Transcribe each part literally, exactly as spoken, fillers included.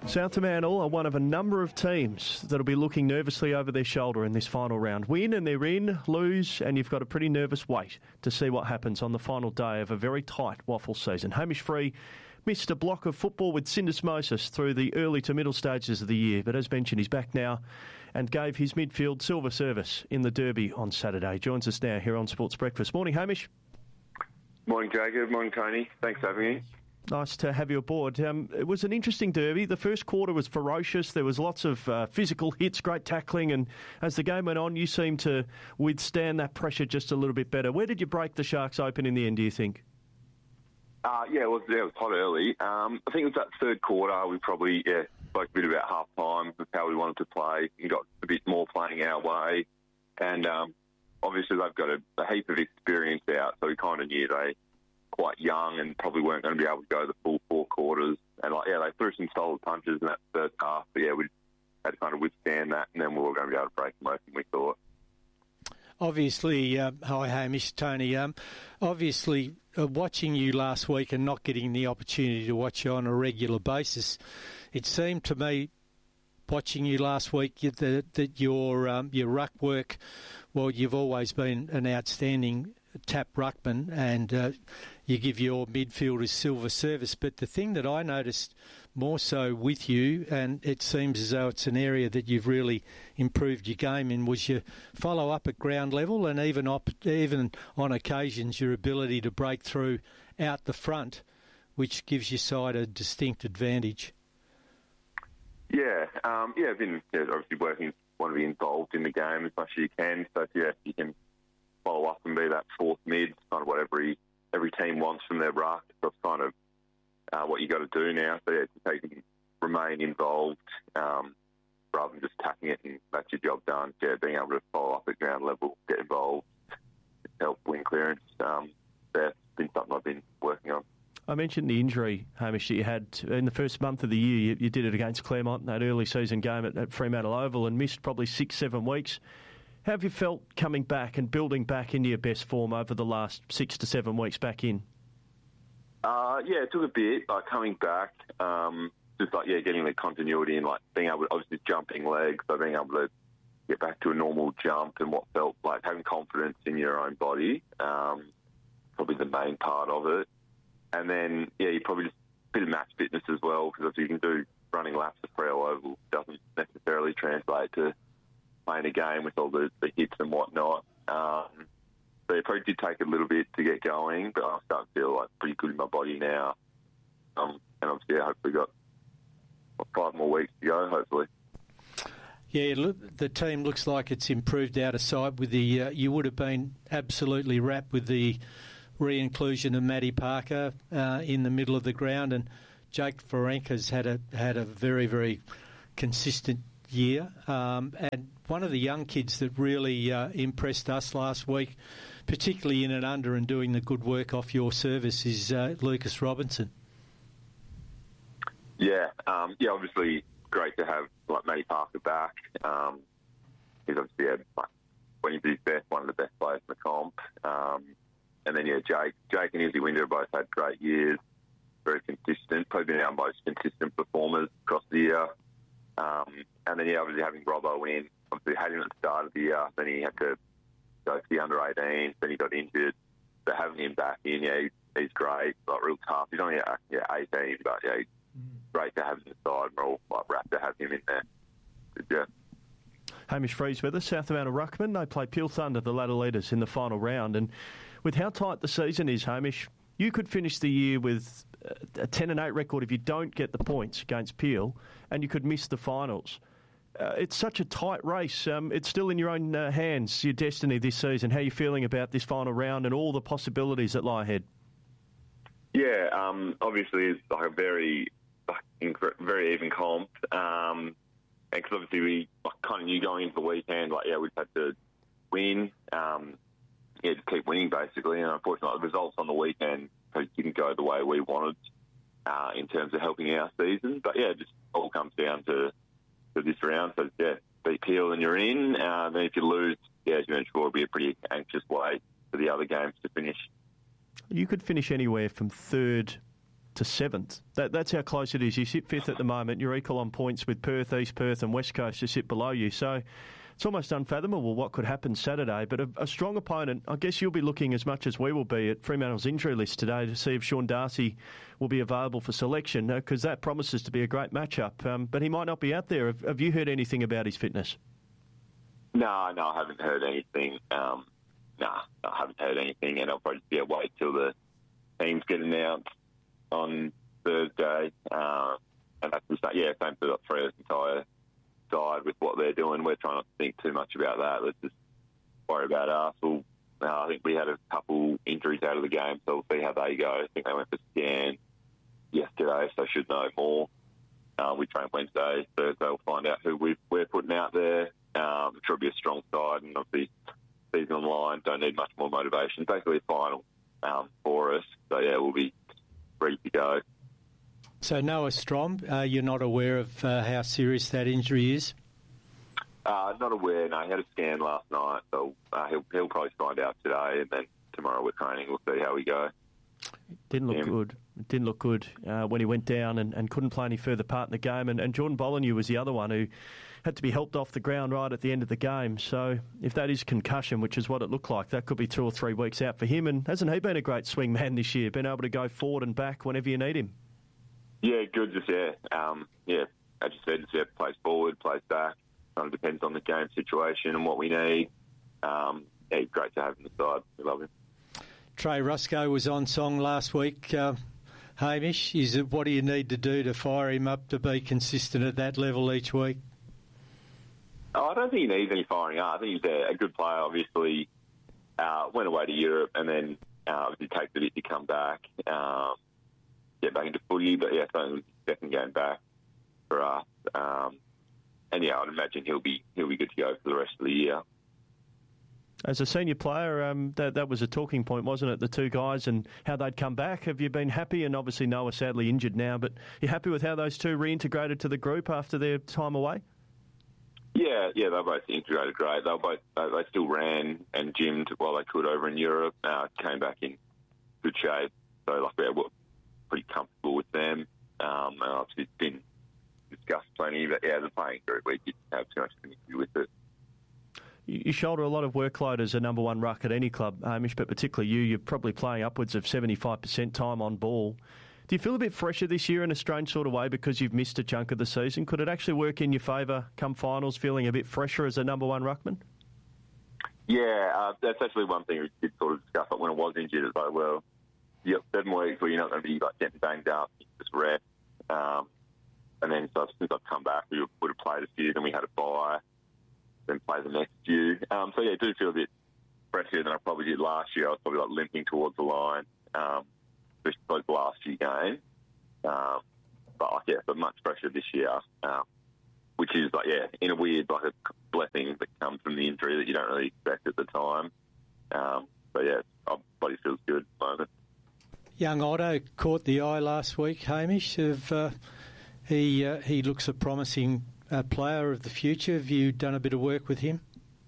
South Fremantle are one of a number of teams that'll be looking nervously over their shoulder in this final round. Win and they're in, lose and you've got a pretty nervous wait to see what happens on the final day of a very tight waffle season. Hamish Free missed a block of football with syndesmosis through the early to middle stages of the year, but as mentioned, he's back now and gave his midfield silver service in the Derby on Saturday. Joins us now here on Sports Breakfast. Morning, Hamish. Morning, Jacob. Morning, Tony. Thanks for having me. Nice to have you aboard. Um, it was an interesting derby. The first quarter was ferocious. There was lots of uh, physical hits, great tackling, and as the game went on, you seemed to withstand that pressure just a little bit better. Where did you break the Sharks open in the end, do you think? Uh, yeah, it was, yeah, it was hot early. Um, I think it was that third quarter. We probably yeah, spoke a bit about half-time with how we wanted to play and got a bit more playing our way. And um, obviously they've got a, a heap of experience out, so we kind of knew they quite young and probably weren't going to be able to go the full four quarters. And like, yeah, they threw some solid punches in that first half. But yeah, we had to kind of withstand that, and then we were going to be able to break them open, we thought. Obviously, uh, hi Hamish, Tony. Um, obviously, uh, watching you last week and not getting the opportunity to watch you on a regular basis, it seemed to me, watching you last week, that, that your um, your ruck work, well, you've always been an outstanding tap ruckman, and uh, you give your midfielders silver service. But the thing that I noticed more so with you, and it seems as though it's an area that you've really improved your game in, was your follow up at ground level, and even op- even on occasions your ability to break through out the front, which gives your side a distinct advantage. Yeah, um, yeah, I've been yeah, obviously working, want to be involved in the game as much as you can. So yeah, you can follow up and be that fourth mid, kind of what every every team wants from their ruck. That's kind of uh, what you got to do now. So yeah, to take and remain involved um, rather than just tapping it and that's your job done. Yeah, being able to follow up at ground level, get involved, help win clearance. Um, that's been something I've been working on. I mentioned the injury, Hamish, that you had in the first month of the year. You, you did it against Claremont in that early season game at, at Fremantle Oval and missed probably six, seven weeks. How have you felt coming back and building back into your best form over the last six to seven weeks back in? Uh, yeah, it took a bit, like coming back, um, just like, yeah, getting the continuity and like being able to, obviously jumping legs, so being able to get back to a normal jump and what felt like having confidence in your own body, um, probably the main part of it. And then, yeah, you probably just a bit of match fitness as well, because if you can do running laps at Freo Oval, doesn't necessarily translate to playing a game with all the, the hits and whatnot. Um, so it probably did take a little bit to get going, but I start to feel like pretty good in my body now. Um, and obviously, I hopefully got what, five more weeks to go, hopefully. Yeah, look, the team looks like it's improved out of sight with the. Uh, you would have been absolutely wrapped with the re-inclusion of Matty Parker uh, in the middle of the ground, and Jake Ferenca's had a had a very very consistent year, um, and one of the young kids that really uh, impressed us last week, particularly in and under and doing the good work off your service, is uh, Lucas Robinson. Yeah, um, yeah, obviously great to have like Matty Parker back. Um, he's obviously had, like, when he's his best, one of the best players in the comp. Um, and then yeah, Jake, Jake and Izzy Winder both had great years, very consistent, probably been our most consistent performers across the year. Um, and then, yeah, obviously having Robbo in, obviously had him at the start of the year, then he had to go to the under eighteens, then he got injured. So having him back in, yeah, he's, he's great, like real tough. He's only uh, yeah, eighteen, but yeah, he's mm. great to have him in the side. We're all like, wrapped to have him in there. But, yeah. Hamish Free's with us, South Fremantle Ruckman. They play Peel Thunder, the ladder leaders, in the final round. And with how tight the season is, Hamish, you could finish the year with a ten and eight record if you don't get the points against Peel, and you could miss the finals. Uh, it's such a tight race. Um, it's still in your own uh, hands, your destiny this season. How are you feeling about this final round and all the possibilities that lie ahead? Yeah, um, obviously it's like a very, very even comp. Um, and because obviously we like, kind of knew going into the weekend, like, yeah, we'd had to win. Um, yeah, just keep winning, basically. And unfortunately, the results on the weekend didn't go the way we wanted uh, in terms of helping our season. But, yeah, it just all comes down to, to this round. So, yeah, beat Peel and you're in. Uh, then if you lose, yeah, as you mentioned, it'll be a pretty anxious way for the other games to finish. You could finish anywhere from third to seventh. That, that's how close it is. You sit fifth at the moment. You're equal on points with Perth, East Perth and West Coast to sit below you. So it's almost unfathomable what could happen Saturday. But a, a strong opponent, I guess you'll be looking as much as we will be at Fremantle's injury list today to see if Sean Darcy will be available for selection, because that promises to be a great matchup. Um, but he might not be out there. Have, have you heard anything about his fitness? No, no, I haven't heard anything. Um, no, I haven't heard anything, and I'll probably be a wait till the teams get announced on Thursday. Uh, and that's just, yeah, same for the Freya's entire side with what they're doing. We're trying not to think too much about that. Let's just worry about us. We'll, uh, I think we had a couple injuries out of the game, so we'll see how they go. I think they went for scan yesterday, so I should know more. Uh, we train Wednesday, Thursday we'll find out who we've, we're putting out there. Um, it should be a strong side, and obviously season on the line, don't need much more motivation. Basically a final um, for us. So, yeah, we'll be ready to go. So Noah Strom, uh, you're not aware of uh, how serious that injury is? Uh, not aware, no. He had a scan last night, so uh, he'll, he'll probably find out today, and then tomorrow we're training. We'll see how we go. Didn't look Yeah. good. It didn't look good uh, when he went down and, and couldn't play any further part in the game. And, and Jordan Bollinger was the other one who had to be helped off the ground right at the end of the game. So if that is concussion, which is what it looked like, that could be two or three weeks out for him. And hasn't he been a great swing man this year, been able to go forward and back whenever you need him? Yeah, good. Just, yeah, um, yeah, as you said, just, yeah, plays forward, plays back. Kind of depends on the game situation and what we need. Um, yeah, he's great to have in the side. We love him. Trey Roscoe was on song last week. Uh, Hamish, is it, what do you need to do to fire him up to be consistent at that level each week? Oh, I don't think he needs any firing up. I think he's a, a good player, obviously. Uh, went away to Europe and then uh, obviously takes a bit to come back, um, get back into footy. But, yeah, so second game back for us. Um, and, yeah, I'd imagine he'll be he'll be good to go for the rest of the year. As a senior player, um, that that was a talking point, wasn't it? The two guys and how they'd come back. Have you been happy? And obviously Noah sadly injured now, but you happy with how those two reintegrated to the group after their time away? Yeah, yeah, they were both integrated great. They were both they, they still ran and gymmed while they could over in Europe. Uh, came back in good shape, so like we were pretty comfortable with them. Um, and obviously it's been discussed plenty, but yeah, the playing group we didn't have too much of an issue with it. You shoulder a lot of workload as a number one ruck at any club, Hamish, but particularly you. You're probably playing upwards of seventy-five percent time on ball. Do you feel a bit fresher this year in a strange sort of way because you've missed a chunk of the season? Could it actually work in your favour come finals, feeling a bit fresher as a number one ruckman? Yeah, uh, that's actually one thing we did sort of discuss. Like when I was injured, it's like, well, you got seven weeks where you're not going to be like getting banged up, you just rest. Um, and then so since I've come back, we would have played a few, then we had a bye, then play the next few. Um, so yeah, I do feel a bit fresher than I probably did last year. I was probably like limping towards the line, um, especially those last few games. Um, but like, yeah, but much fresher this year, um, which is like, yeah, in a weird, like a blessing that comes from the injury that you don't really expect at the time. Um, but yeah, our body feels good at the moment. Young Otto caught the eye last week, Hamish. Of, uh, he uh, he looks a promising uh, player of the future. Have you done a bit of work with him?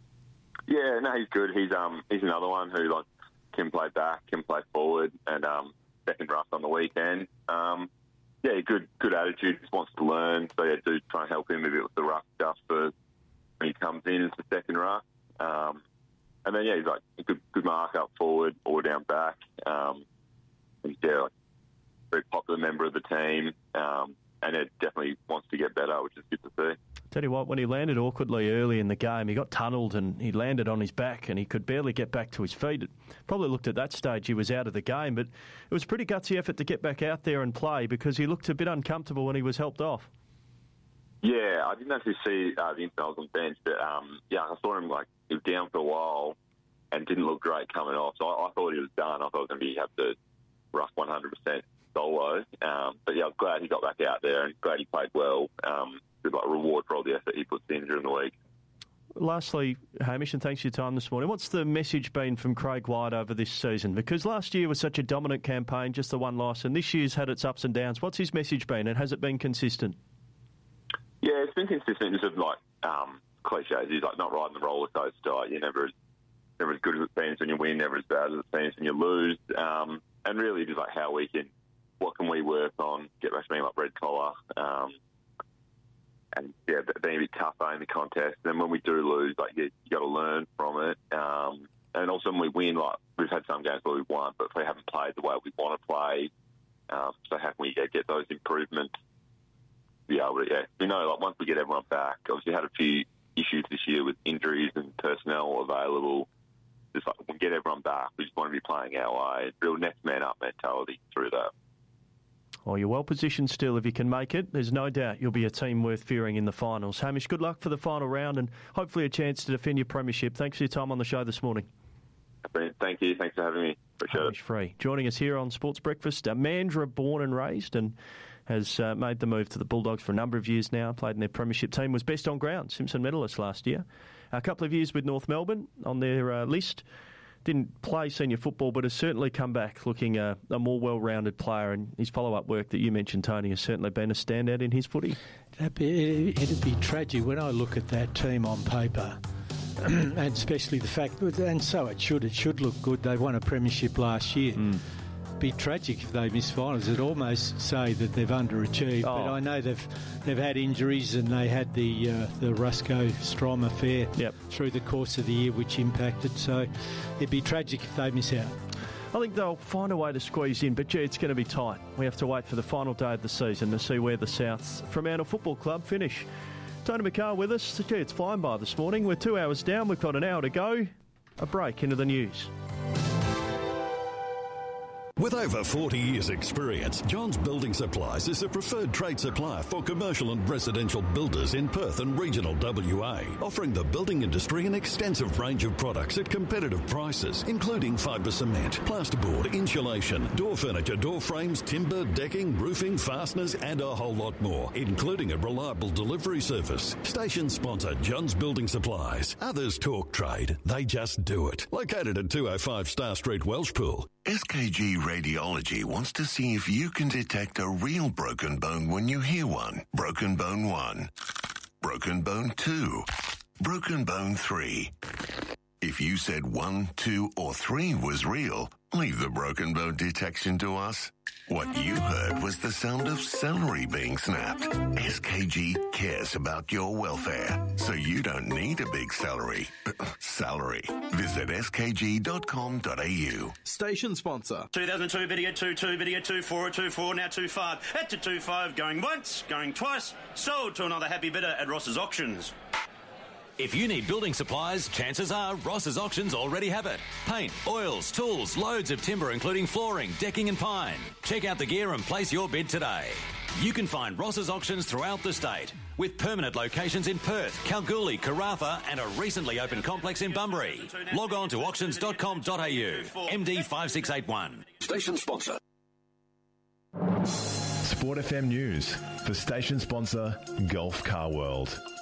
Yeah, no, he's good. He's um he's another one who like can play back, can play forward, and um second ruck on the weekend. Um, yeah, good good attitude. Just wants to learn. So yeah, do try and help him a bit with the ruck stuff for when he comes in as the second ruck. Um, and then yeah, he's like a good good mark up forward or down back. Um, he's yeah, like a very popular member of the team. Um, and it definitely wants to get better, which is good to see. Tell you what, when he landed awkwardly early in the game, he got tunnelled and he landed on his back and he could barely get back to his feet. It probably looked at that stage he was out of the game, but it was a pretty gutsy effort to get back out there and play because he looked a bit uncomfortable when he was helped off. Yeah, I didn't actually see uh, the instant I was on the bench, but um, yeah, I saw him like he was down for a while and didn't look great coming off. So I, I thought he was done. I thought it was going to be have to ruck one hundred percent solo. Um, but yeah, I was glad he got back out there and glad he played well. Um, good like reward for all the effort he puts in during the week. Lastly, Hamish, and thanks for your time this morning. What's the message been from Craig White over this season? Because last year was such a dominant campaign, just the one loss, and this year's had its ups and downs. What's his message been, and has it been consistent? Yeah, it's been consistent. Just of like um, cliches. He's like not riding the roller coaster. You're never as never as good as it seems when you win, never as bad as it seems when you lose. Um, and really, just like how we can what can we work on, get back to being like red collar, um, and yeah, being a bit tougher in the contest. And then when we do lose, like you, you got to learn from it. Um, and also when we win, like we've had some games where we've won, but if we haven't played the way we want to play, um, so how can we get, get those improvements? Be able to, yeah, we know like once we get everyone back, obviously had a few issues this year with injuries and personnel available. Just like we get everyone back, we just want to be playing our way. Real next man up mentality through that. Well, you're well positioned still if you can make it. There's no doubt you'll be a team worth fearing in the finals. Hamish, good luck for the final round and hopefully a chance to defend your premiership. Thanks for your time on the show this morning. Thank you. Thanks for having me. Appreciate Hamish it. Free joining us here on Sports Breakfast. Uh, Mandurah born and raised and has uh, made the move to the Bulldogs for a number of years now, played in their premiership team, was best on ground, Simpson medalist last year. A couple of years with North Melbourne on their uh, list. Didn't play senior football, but has certainly come back looking a, a more well-rounded player, and his follow-up work that you mentioned, Tony, has certainly been a standout in his footy. It'd be, it'd be tragic when I look at that team on paper, and especially the fact, and so it should, it should look good. They won a premiership last year. Mm. Be tragic if they miss finals. It'd almost say that they've underachieved. Oh. But I know they've they've had injuries and they had the uh, the Rusco Strom affair yep. through the course of the year, which impacted. So it'd be tragic if they miss out. I think they'll find a way to squeeze in, but gee, it's going to be tight. We have to wait for the final day of the season to see where the Souths Fremantle Football Club finish. Tony McCarr with us. Gee, it's flying by this morning. We're two hours down. We've got an hour to go. A break into the news. With over forty years' experience, Johns Building Supplies is a preferred trade supplier for commercial and residential builders in Perth and regional W A, offering the building industry an extensive range of products at competitive prices, including fibre cement, plasterboard, insulation, door furniture, door frames, timber, decking, roofing, fasteners, and a whole lot more, including a reliable delivery service. Station sponsor Johns Building Supplies. Others talk trade, they just do it. Located at two oh five Star Street, Welshpool. S K G Radiology wants to see if you can detect a real broken bone when you hear one. Broken bone one. Broken bone two. Broken bone three. If you said one, two, or three was real, leave the broken bone detection to us. What you heard was the sound of celery being snapped. S K G cares about your welfare, so you don't need a big celery. Salary. Visit s k g dot com dot a u. Station sponsor. two thousand two, biddy at two two, biddy at two four, two four, now two five. At to two five, going once, going twice. Sold to another happy bidder at Ross's Auctions. If you need building supplies, chances are Ross's Auctions already have it. Paint, oils, tools, loads of timber including flooring, decking and pine. Check out the gear and place your bid today. You can find Ross's Auctions throughout the state, with permanent locations in Perth, Kalgoorlie, Karratha and a recently opened complex in Bunbury. Log on to auctions dot com dot a u. M D five six eight one. Station sponsor. Sport F M News for station sponsor Gulf Car World.